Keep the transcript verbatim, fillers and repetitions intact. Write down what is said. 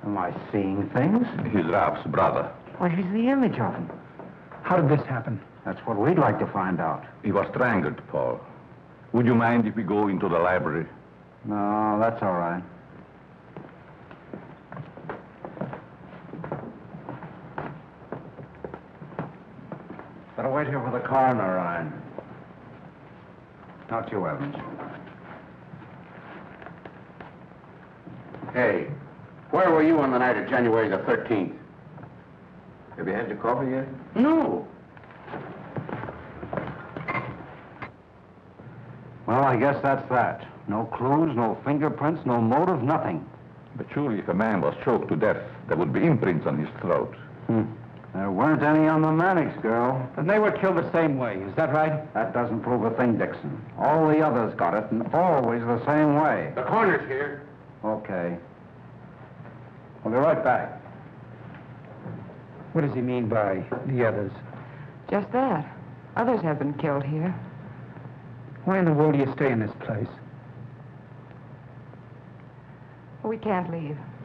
Am I seeing things? He's Ralph's brother. Why, he's the image of him. How did this happen? That's what we'd like to find out. He was strangled, Paul. Would you mind if we go into the library? No, that's all right. Better wait here for the coroner, Ryan. Not you, Evans. Hey, where were you on the night of January the thirteenth? Have you had your coffee yet? No. Well, I guess that's that. No clues, no fingerprints, no motive, nothing. But surely if a man was choked to death, there would be imprints on his throat. Hmm. There weren't any on the Mannix girl. Then they were killed the same way, is that right? That doesn't prove a thing, Dixon. All the others got it, and always the same way. The coroner's here. Okay. We'll be right back. What does he mean by the others? Just that. Others have been killed here. Why in the world do you stay in this place? We can't leave.